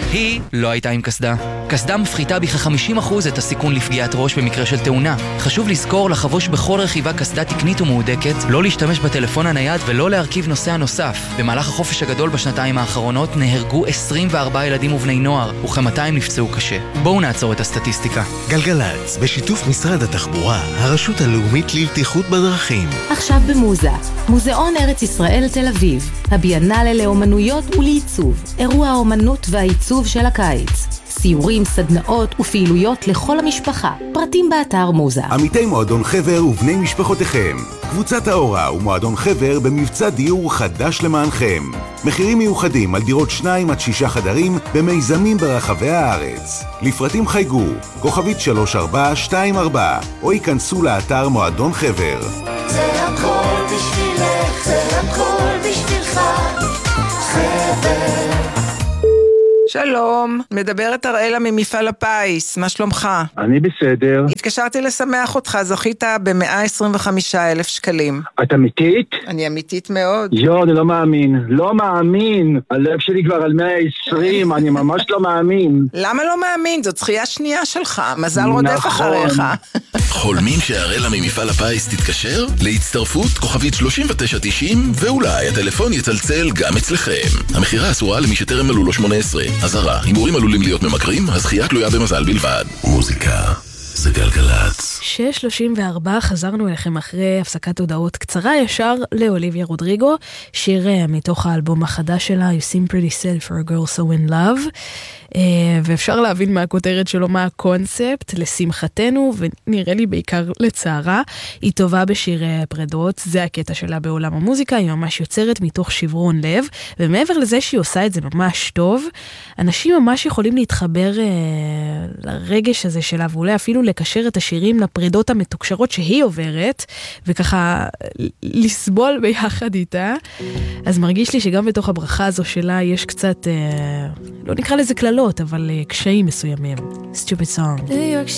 היא לא הייתה עם קסדה. קסדה מפחיתה בכ-50% את הסיכון לפגיעת ראש במקרה של תאונה. חשוב לזכור לחבוש בכל רכיבה קסדה תקנית ומהודקת, לא להשתמש בטלפון הנייד ולא להרכיב נוסע נוסף. במהלך החופש הגדול בשנתיים האחרונות נהרגו 24 ילדים ובני נוער, וכ-200 נפצעו קשה. בואו נעצור את הסטטיסטיקה. גלגלץ, בשיתוף משרד התחבורה, הרשות הלאומית לבטיחות בדרכים. עכשיו במוזה, מוזיאון ארץ ישראל תל אביב, הביאנלה לאומנויות ולעיצוב, אירוע האומנות והעיצוב של הקיץ. סיורים, סדנאות ופעילויות לכל המשפחה. פרטים באתר מוזה. עמיתי מועדון חבר ובני משפחותיכם. קבוצת האורה ומועדון חבר במבצע דיור חדש למענכם. מחירים מיוחדים על דירות 2 עד 6 חדרים במיזמים ברחבי הארץ. לפרטים חייגו, כוכבית 3424, או ייכנסו לאתר מועדון חבר. זה הכל בשבילך, זה הכל בשבילך, חבר. שלום, מדברת אראלה ממפעל הפיס, מה שלומך? אני בסדר. התקשרתי לשמח אותך, זכית ב125,000 שקלים. את אמיתית? אני אמיתית מאוד. אני לא מאמין, לא מאמין. הלב שלי כבר על 120, אני ממש לא מאמין. למה לא מאמין? זאת זכייה שנייה שלך, מזל רודף אחריך. חולמים שאראלה ממפעל הפיס תתקשר? להצטרפות כוכבית 3990 ואולי הטלפון יצלצל גם אצלכם. המחירה אסורה למי שטרם מלאו לו 18. אזהרה, הימורים עלולים להיות ממכרים, הזכייה תלויה במזל בלבד. מוזיקה זה גלגלץ. 6:34, חזרנו אליכם אחרי הפסקת הודעות קצרה ישר לאוליביה רודריגו, שיר מתוך האלבום החדש שלה, You Seem Pretty Sad for a Girl So In Love, ואפשר להבין מהכותרת שלו מה הקונספט, לשמחתנו, ונראה לי בעיקר לצערה, היא טובה בשירי פרדות, זה הקטע שלה בעולם המוזיקה, היא ממש יוצרת מתוך שברון לב, ומעבר לזה שהיא עושה את זה ממש טוב, אנשים ממש יכולים להתחבר לרגש הזה שלה, ואולי אפילו לקשר את השירים לפרדות המתוקשרות שהיא עוברת, וככה לסבול ביחד איתה. אז מרגיש לי שגם בתוך הברכה הזו שלה יש קצת, לא נקרא לזה כללות, אבל קשיים מסוימים. Stupid song. New York